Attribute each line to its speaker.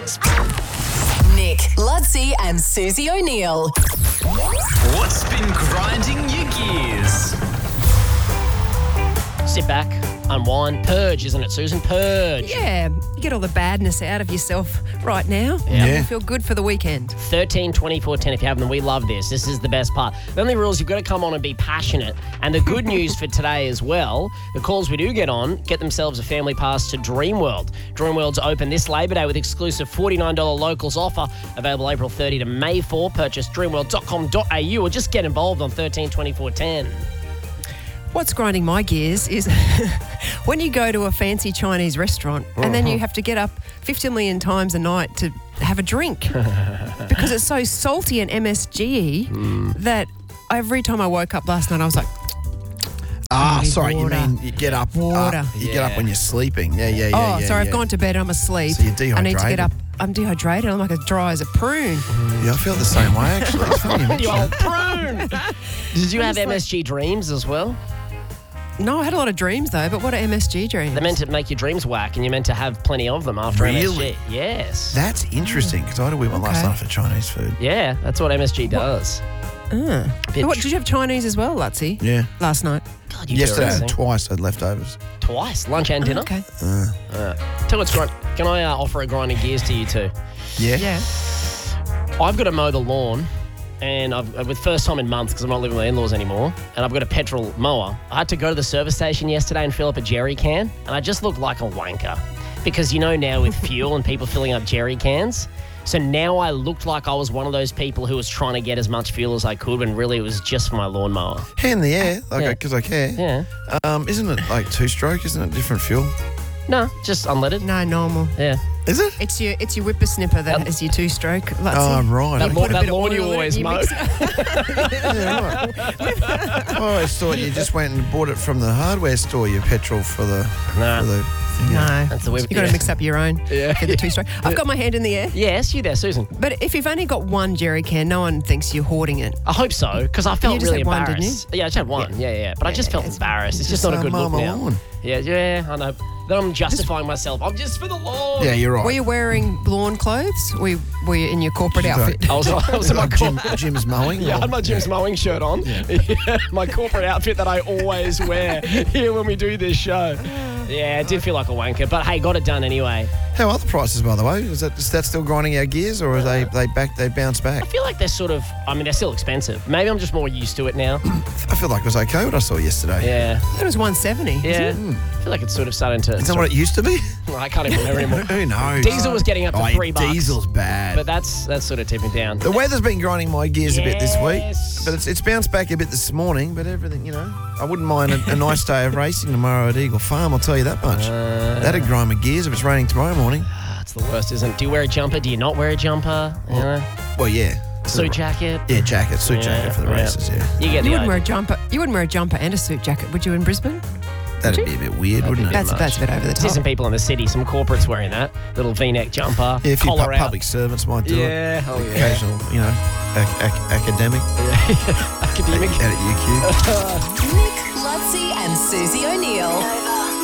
Speaker 1: Nick, Ludsey and Susie O'Neill.
Speaker 2: What's been grinding your gears?
Speaker 3: Sit back, unwind, purge, isn't it, Susan? Purge.
Speaker 4: Yeah, you get all the badness out of yourself right now.
Speaker 3: Yeah.
Speaker 4: You feel good for the weekend.
Speaker 3: 13 24 10 if you have them. We love this. This is the best part. The only rule is you've got to come on and be passionate. And the good news for today as well, the calls we do get on get themselves a family pass to Dreamworld. Dreamworld's open this Labor Day with exclusive $49 locals offer available April 30 to May 4. Purchase dreamworld.com.au or just get involved on 13 24 10.
Speaker 4: What's grinding my gears is when you go to a fancy Chinese restaurant and then you have to get up 50 million times a night to have a drink because it's so salty and MSG that every time I woke up last night I was like,
Speaker 5: sorry,
Speaker 4: water.
Speaker 5: you mean you get up
Speaker 4: Water.
Speaker 5: you get up when you're sleeping. Yeah.
Speaker 4: I've gone to bed, I'm asleep.
Speaker 5: So you're dehydrated.
Speaker 4: I need to get up. I'm dehydrated. I'm like as dry as a prune.
Speaker 5: Yeah, I feel the same way actually. It's funny you mention
Speaker 3: You old
Speaker 5: that.
Speaker 3: prune. Did you have MSG dreams as well?
Speaker 4: No, I had a lot of dreams though, but what are MSG dreams?
Speaker 3: They're meant to make your dreams whack and you're meant to have plenty of them after
Speaker 5: Really?
Speaker 3: MSG. Yes.
Speaker 5: That's interesting because I had a wee one last
Speaker 4: Okay.
Speaker 5: night for Chinese food.
Speaker 3: Yeah, that's what MSG does.
Speaker 4: What, did you have Chinese as well, Lutsey?
Speaker 5: Yeah.
Speaker 4: Last night?
Speaker 3: God, you
Speaker 5: Yesterday I
Speaker 3: do
Speaker 5: had twice I had leftovers.
Speaker 3: Twice, lunch and dinner.
Speaker 4: Okay.
Speaker 3: Tell what's grind. Can I offer a grinding gears to you too?
Speaker 5: Yeah.
Speaker 4: Yeah.
Speaker 3: I've got to mow the lawn, and with first time in months because I'm not living with my in-laws anymore, and I've got a petrol mower. I had to go to the service station yesterday and fill up a jerry can, and I just looked like a wanker because now with fuel and people filling up jerry cans. So now I looked like I was one of those people who was trying to get as much fuel as I could when really it was just for my lawnmower.
Speaker 5: Hand in the air,
Speaker 3: Yeah.
Speaker 5: because I care.
Speaker 3: Yeah.
Speaker 5: Isn't it like two-stroke? Isn't it different fuel?
Speaker 3: No, just unleaded.
Speaker 4: No, normal.
Speaker 3: Yeah.
Speaker 5: Is it?
Speaker 4: It's your whippersnipper that is your two-stroke, Lutsey.
Speaker 5: Oh, right.
Speaker 3: That,
Speaker 5: Okay.
Speaker 3: lawn,
Speaker 4: a
Speaker 3: that
Speaker 4: bit of
Speaker 3: lawn you
Speaker 4: oil in it,
Speaker 3: always
Speaker 4: you
Speaker 3: mow.
Speaker 4: mix it.
Speaker 5: Yeah, right. I always thought you just went and bought it from the hardware store, your petrol for the
Speaker 3: Nah.
Speaker 5: thing.
Speaker 4: No,
Speaker 3: That's the way-
Speaker 4: you got to
Speaker 3: yeah.
Speaker 4: mix up your own.
Speaker 3: Yeah.
Speaker 4: For the two-stroke. I've got my hand in the air.
Speaker 3: Yes, you there, Susan.
Speaker 4: But if you've only got one jerry can, no one thinks you're hoarding it.
Speaker 3: I hope so, because I felt
Speaker 4: You just
Speaker 3: really
Speaker 4: had one, didn't you?
Speaker 3: embarrassed. Yeah, I just had one. Yeah. But I just felt
Speaker 4: it's-
Speaker 3: embarrassed. It's
Speaker 5: Just
Speaker 3: just not a good look
Speaker 5: mow my
Speaker 3: now.
Speaker 5: lawn.
Speaker 3: Yeah, I know. Then I'm justifying myself. I'm just for the lawn.
Speaker 5: Yeah, you're right.
Speaker 4: Were you wearing lawn clothes? Were you in your corporate outfit?
Speaker 3: I was in my
Speaker 5: Jim's mowing?
Speaker 3: Yeah, I
Speaker 5: or-
Speaker 3: had my Jim's mowing shirt on. Yeah, my corporate outfit that I always wear here when we do this show. Yeah, it did feel like a wanker, but hey, got it done anyway.
Speaker 5: How are the prices, by the way? Is that still grinding our gears, or are they bounce back?
Speaker 3: I feel like they're they're still expensive. Maybe I'm just more used to it now.
Speaker 5: I feel like it was okay what I saw yesterday.
Speaker 3: Yeah.
Speaker 4: It was 170.
Speaker 3: Yeah. I feel like it's sort of starting to...
Speaker 5: Is that what it used to be?
Speaker 3: I can't even remember anymore.
Speaker 5: Who knows?
Speaker 3: Diesel was getting up to $3.
Speaker 5: Diesel's bad.
Speaker 3: But that's sort of tipping down.
Speaker 5: The weather's been grinding my gears a bit this week,
Speaker 3: Yes.
Speaker 5: but it's bounced back a bit this morning. But everything, I wouldn't mind a nice day of racing tomorrow at Eagle Farm. I'll tell you that much. That'd grind my gears if it's raining tomorrow morning.
Speaker 3: That's the worst, isn't it? Do you wear a jumper? Do you not wear a jumper?
Speaker 5: Well, yeah.
Speaker 3: Suit jacket?
Speaker 5: Yeah, suit jacket for the races. Yeah,
Speaker 3: You get
Speaker 4: You
Speaker 3: the
Speaker 4: wouldn't wear
Speaker 3: idea.
Speaker 4: a jumper. You wouldn't wear a jumper and a suit jacket, would you, in Brisbane?
Speaker 5: that'd be a bit weird, wouldn't it?
Speaker 4: That's a bit over the
Speaker 3: See
Speaker 4: top.
Speaker 3: some people in the city, some corporates wearing that little V-neck jumper,
Speaker 5: Yeah, a few
Speaker 3: collar out.
Speaker 5: public servants might do it.
Speaker 3: Yeah, oh yeah.
Speaker 5: Occasional, academic
Speaker 3: Academic.
Speaker 5: out at UQ.
Speaker 1: Nick, Ludsey and Susie O'Neill.